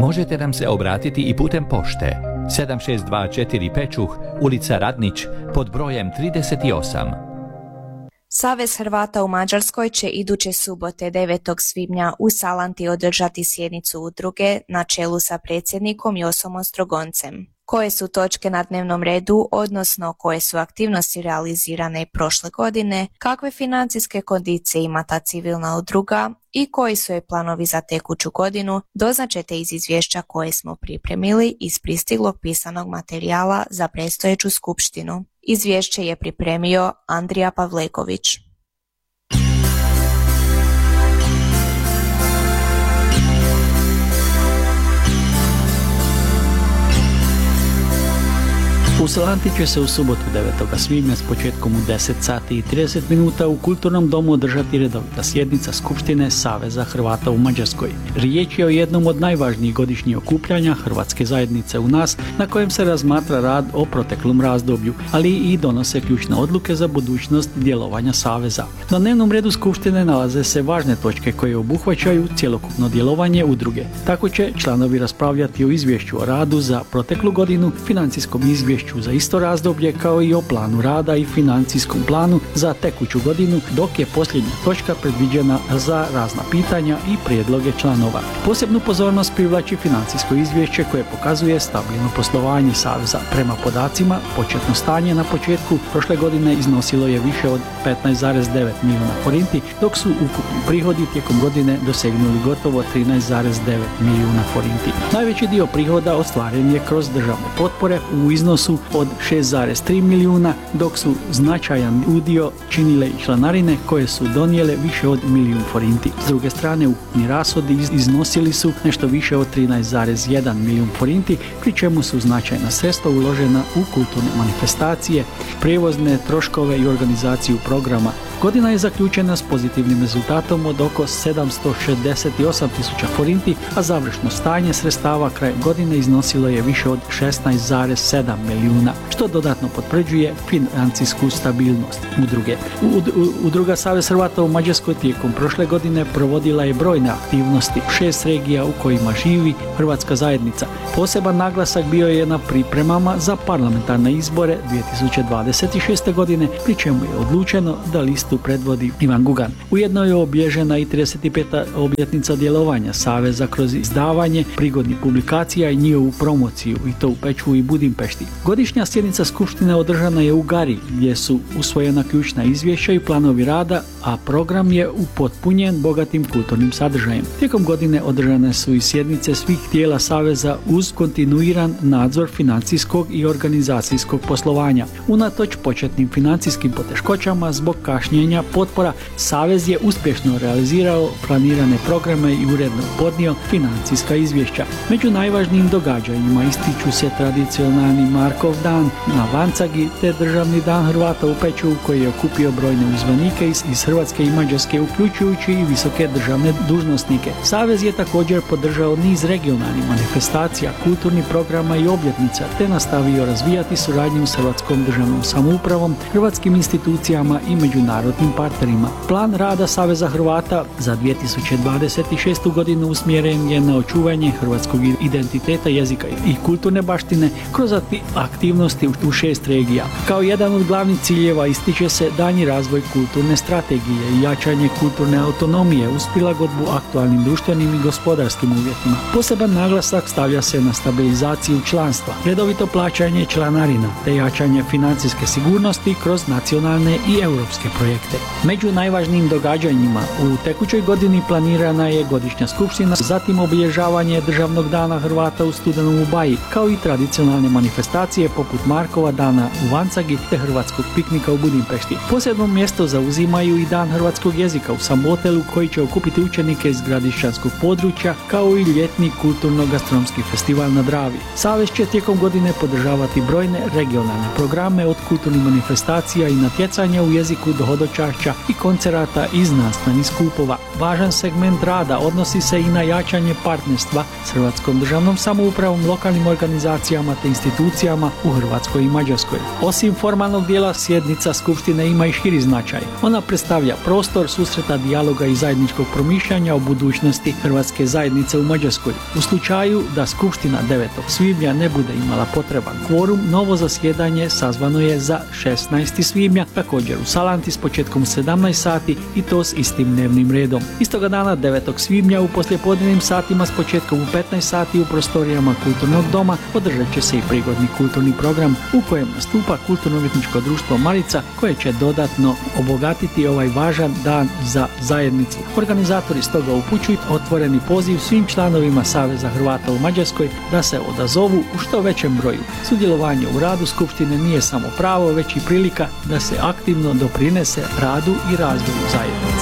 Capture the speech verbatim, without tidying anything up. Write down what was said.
Možete nam se obratiti i putem pošte sedam šest dva četiri Pečuh, ulica Radnić, pod brojem trideset osam. Savez Hrvata u Mađarskoj će iduće subote devetog svibnja u Salanti održati sjednicu udruge na čelu sa predsjednikom Josom Ostrogoncem. Koje su točke na dnevnom redu, odnosno koje su aktivnosti realizirane prošle godine, kakve financijske kondicije ima ta civilna udruga i koji su joj planovi za tekuću godinu, doznaćete iz izvješća koje smo pripremili iz pristiglog pisanog materijala za predstojeću skupštinu. Izvješće je pripremio Andrija Pavleković. U Salanti će se u subotu devetog svibnja s početkom u deset sati i trideset minuta u Kulturnom domu održati redovita sjednica Skupštine Saveza Hrvata u Mađarskoj. Riječ je o jednom od najvažnijih godišnjih okupljanja hrvatske zajednice u nas, na kojem se razmatra rad o proteklom razdoblju, ali i donose ključne odluke za budućnost djelovanja Saveza. Na dnevnom redu Skupštine nalaze se važne točke koje obuhvaćaju cjelokupno djelovanje udruge. Tako će članovi raspravljati o izvješću o radu za proteklu godinu, financijskom izvješću za isto razdoblje, kao i o planu rada i financijskom planu za tekuću godinu, dok je posljednja točka predviđena za razna pitanja i prijedloge članova. Posebnu pozornost privlači financijsko izvješće koje pokazuje stabilno poslovanje Saveza. Prema podacima, početno stanje na početku prošle godine iznosilo je više od petnaest zarez devet milijuna forinti, dok su ukupni prihodi tijekom godine dosegnuli gotovo trinaest zarez devet milijuna forinti. Najveći dio prihoda ostvaren je kroz državne potpore u iznosu od šest zarez tri milijuna, dok su značajan udio činile i članarine koje su donijele više od milijun forinti. S druge strane, ukupni rashodi iznosili su nešto više od trinaest zarez jedan milijun forinti, pri čemu su značajna sredstva uložena u kulturne manifestacije, prijevozne troškove i organizaciju programa. Godina je zaključena s pozitivnim rezultatom od oko sedamsto šezdeset osam tisuća forinti, a završno stanje sredstava kraj godine iznosilo je više od šesnaest zarez sedam milijuna, što dodatno potvrđuje financijsku stabilnost udruge. Udruga Savez Hrvata u Mađarskoj tijekom prošle godine provodila je brojne aktivnosti u šest regija u kojima živi hrvatska zajednica. Poseban naglasak bio je na pripremama za parlamentarne izbore dvije tisuće dvadeset šeste. godine, pri čemu je odlučeno da listu predvodi Ivan Gugan. Ujedno je obilježena i trideset peta obljetnica djelovanja Saveza kroz izdavanje prigodnih publikacija i njihovu promociju, i to u Pečuhu i Budimpešti. Godišnja sjednica Skupštine održana je u Gari, gdje su usvojena ključna izvješća i planovi rada, a program je upotpunjen bogatim kulturnim sadržajem. Tijekom godine održane su i sjednice svih tijela Saveza uz kontinuiran nadzor financijskog i organizacijskog poslovanja. Unatoč početnim financijskim poteškoćama zbog kašnjenja potpora, Savez je uspješno realizirao planirane programe i uredno podnio financijska izvješća. Među najvažnijim događanjima ističu se tradicionalni Markov dan na Vancagi te Državni dan Hrvata u Pečuhu, koji je okupio brojne uzvanike iz, iz Hrvatske i Mađarske, uključujući i visoke državne dužnosnike. Savez je također podržao niz regionalnih manifestacija, kulturnih programa i obljetnica, te nastavio razvijati suradnju s hrvatskom državnom samoupravom, hrvatskim institucijama i međunarodnim partnerima. Plan rada Saveza Hrvata za dvije tisuće dvadeset šestu. godinu usmjeren je na očuvanje hrvatskog identiteta, jezika i kulturne baštine kroz aktivnosti u šest regija. Kao jedan od glavnih ciljeva ističe se daljnji razvoj kulturne strategije i jačanje kulturne autonomije uz prilagodbu aktualnim društvenim i gospodarskim uvjetima. Poseban naglasak stavlja se na stabilizaciju članstva, redovito plaćanje članarina te jačanje financijske sigurnosti kroz nacionalne i europske projekte. Među najvažnijim događanjima u tekućoj godini planirana je godišnja skupština, zatim obilježavanje Državnog dana Hrvata u studenom u Baji, kao i tradicionalne manifestacije poput Markova dana u Vancagi te hrvatskog piknika u Budimpešti. Posebno mjesto zauzimaju i Dan hrvatskog jezika u Sambotelu, koji će okupiti učenike iz gradišćanskog područja, kao i ljetni kulturno-gastronomski festival na Dravi. Savez će tijekom godine podržavati brojne regionalne programe od kulturnih manifestacija i natjecanja u jeziku do hodočašća i koncerata i znanstvenih skupova. Važan segment rada odnosi se i na jačanje partnerstva s Hrvatskom državnom samoupravom, lokalnim organizacijama te institucijama u Hrvatskoj i Mađarskoj. Osim formalnog dijela, sjednica Skupštine ima i širi značaj. Ona predstavlja prostor susreta, dijaloga i zajedničkog promišljanja o budućnosti Hrvatske zajednice u Mađarskoj. U slučaju da Skupština devetog svibnja ne bude imala potreban kvorum, novo zasjedanje sazvano je za šesnaesti svibnja, također u Salanti s početkom u sedamnaest sati i to s istim dnevnim redom. Istoga dana devetog svibnja u poslijepodnevnim satima s početkom u petnaest sati u prostorijama Kulturnog doma održat će se i prigodni kulturni program u kojem nastupa Kulturno-umjetničko društvo Marica, koje će dodatno obogatiti ovaj važan dan za zajednicu. Organizatori stoga upućuju otvoreni poziv svim članovima Saveza Hrvata u Mađarskoj da se odazovu u što većem broju. Sudjelovanje u radu Skupštine nije samo pravo, već i prilika da se aktivno doprinese radu i razvoju zajednice.